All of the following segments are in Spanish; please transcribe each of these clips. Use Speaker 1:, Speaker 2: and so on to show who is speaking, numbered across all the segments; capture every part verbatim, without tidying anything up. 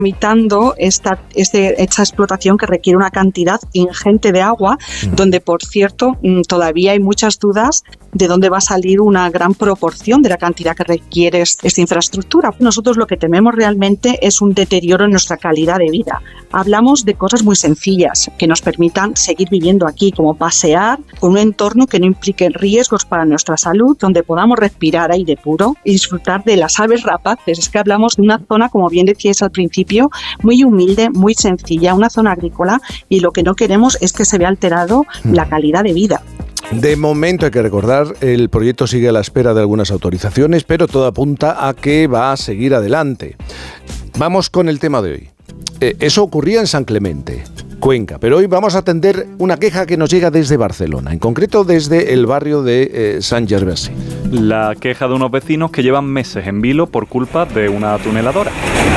Speaker 1: Imitando esta, este, esta explotación que requiere una cantidad ingente de agua, mm. donde, por cierto, todavía hay muchas dudas de dónde va a salir una gran proporción de la cantidad que requiere esta infraestructura. Nosotros lo que tememos realmente es un deterioro en nuestra calidad de vida. Hablamos de cosas muy sencillas que nos permitan seguir viviendo aquí, como pasear con un entorno que no implique riesgos para nuestra salud, donde podamos respirar aire puro y disfrutar de las aves rapaces. Es que hablamos de una zona, como bien decíais al principio, muy humilde, muy sencilla, una zona agrícola, y lo que no queremos es que se vea alterado mm. la calidad de vida.
Speaker 2: De momento hay que recordar, el proyecto sigue a la espera de algunas autorizaciones, pero todo apunta a que va a seguir adelante. Vamos con el tema de hoy. Eh, eso ocurría en San Clemente, Cuenca, pero hoy vamos a atender una queja que nos llega desde Barcelona, en concreto desde el barrio de eh, Sant Gervasi.
Speaker 3: La queja de unos vecinos que llevan meses en vilo por culpa de una tuneladora.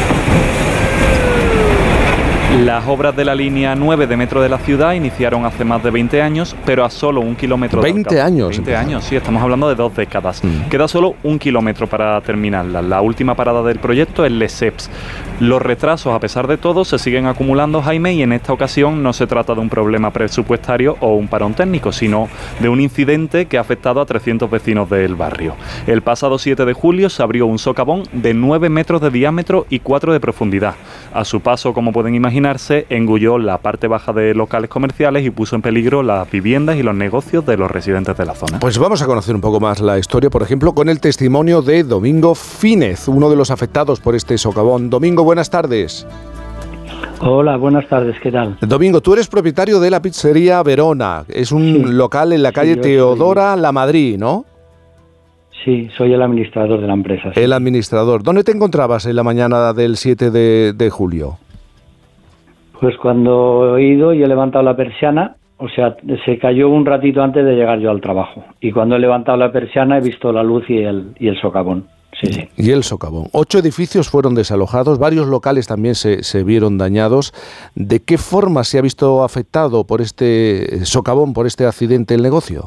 Speaker 3: Las obras de la línea nueve de metro de la ciudad iniciaron hace más de veinte años, pero a solo un kilómetro de
Speaker 2: ¿veinte años?
Speaker 3: veinte años, sí, estamos hablando de dos décadas. Mm. Queda solo un kilómetro para terminarla. La última parada del proyecto es Lesseps. Los retrasos, a pesar de todo, se siguen acumulando, Jaime, y en esta ocasión no se trata de un problema presupuestario o un parón técnico, sino de un incidente que ha afectado a trescientos vecinos del barrio. El pasado siete de julio se abrió un socavón de nueve metros de diámetro y cuatro de profundidad. A su paso, como pueden imaginar, se engulló la parte baja de locales comerciales y puso en peligro las viviendas y los negocios de los residentes de la zona.
Speaker 2: Pues vamos a conocer un poco más la historia, por ejemplo, con el testimonio de Domingo Fínez, uno de los afectados por este socavón. Domingo, buenas tardes.
Speaker 4: Hola, buenas tardes, ¿qué tal?
Speaker 2: Domingo, tú eres propietario de la pizzería Verona. Es un sí. local en la calle sí, Teodora, soy... La Madrid, ¿no?
Speaker 4: Sí, soy el administrador de la empresa. Sí.
Speaker 2: El administrador. ¿Dónde te encontrabas en la mañana del siete de julio?
Speaker 4: Pues cuando he ido y he levantado la persiana, o sea, se cayó un ratito antes de llegar yo al trabajo. Y cuando he levantado la persiana he visto la luz y el, y el socavón. Sí, sí.
Speaker 2: Y el socavón. Ocho edificios fueron desalojados, varios locales también se, se vieron dañados. ¿De qué forma se ha visto afectado por este socavón, por este accidente el negocio?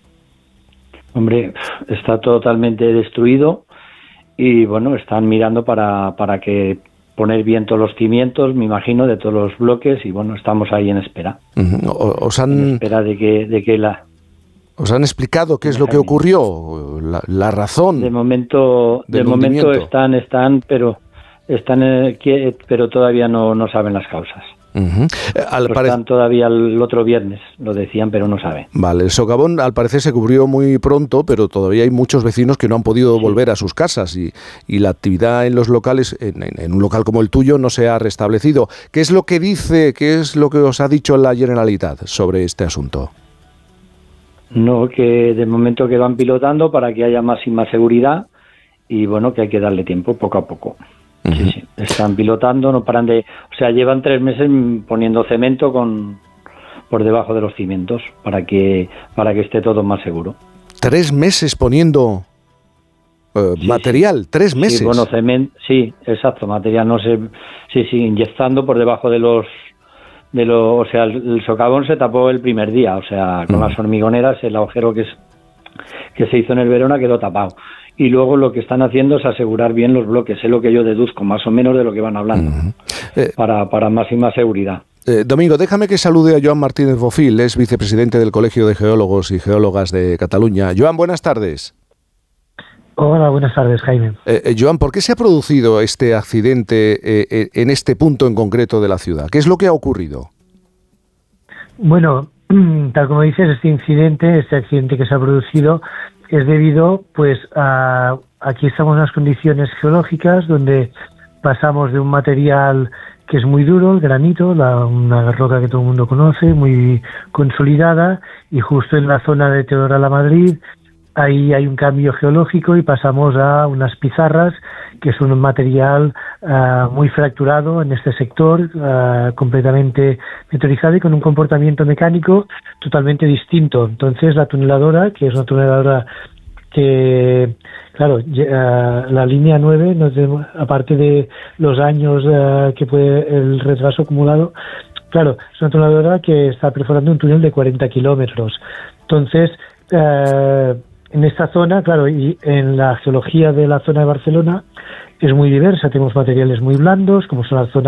Speaker 4: Hombre, está totalmente destruido y bueno, están mirando para, para que... poner bien todos los cimientos, me imagino, de todos los bloques y bueno, estamos ahí en espera.
Speaker 2: Uh-huh. Os han,
Speaker 4: en espera de que, de que la...
Speaker 2: ¿Os han explicado qué es lo que ocurrió? La, la razón.
Speaker 4: De momento, de momento están, están, pero están, eh, pero todavía no, no saben las causas.
Speaker 2: Uh-huh. Al pare...
Speaker 4: Están todavía el otro viernes, lo decían, pero no saben.
Speaker 2: Vale, el socavón al parecer se cubrió muy pronto, pero todavía hay muchos vecinos que no han podido sí. volver a sus casas y, y la actividad en los locales, en, en, en un local como el tuyo, no se ha restablecido. ¿Qué es lo que dice, qué es lo que os ha dicho la Generalitat sobre este asunto?
Speaker 4: No, que de momento que van pilotando para que haya más y más seguridad y bueno, que hay que darle tiempo poco a poco. Uh-huh. Sí, sí, están pilotando, no paran de... O sea, llevan tres meses poniendo cemento con por debajo de los cimientos para que para que esté todo más seguro.
Speaker 2: ¿Tres meses poniendo uh, sí, material? Sí. ¿Tres meses?
Speaker 4: Sí, bueno, cemento, sí, exacto, material, no sé... Sí, sí, inyectando por debajo de los... de los o sea, el, el socavón se tapó el primer día, o sea, con uh-huh. las hormigoneras, el agujero que, es, que se hizo en el Verona quedó tapado. Y luego lo que están haciendo es asegurar bien los bloques, es lo que yo deduzco, más o menos de lo que van hablando, uh-huh. eh, para, para máxima seguridad.
Speaker 2: Eh, Domingo, déjame que salude a Joan Martínez Bofil, es vicepresidente del Colegio de Geólogos y Geólogas de Cataluña. Joan, buenas tardes.
Speaker 5: Hola, buenas tardes, Jaime.
Speaker 2: Eh, eh, Joan, ¿por qué se ha producido este accidente eh, en este punto en concreto de la ciudad? ¿Qué es lo que ha ocurrido?
Speaker 5: Bueno, tal como dices, este incidente, este accidente que se ha producido es debido, pues, a aquí estamos en unas condiciones geológicas donde pasamos de un material que es muy duro, el granito, la, una roca que todo el mundo conoce, muy consolidada, y justo en la zona de Teodora la Madrid, ahí hay un cambio geológico y pasamos a unas pizarras, que es un material uh, muy fracturado en este sector, uh, completamente meteorizado y con un comportamiento mecánico totalmente distinto. Entonces la tuneladora, que es una tuneladora que, claro, uh, la línea nueve, no tenemos, aparte de los años uh, que puede el retraso acumulado, claro, es una tuneladora que está perforando un túnel de cuarenta kilómetros. Entonces, uh, en esta zona, claro, y en la geología de la zona de Barcelona, es muy diversa. Tenemos materiales muy blandos, como son las zonas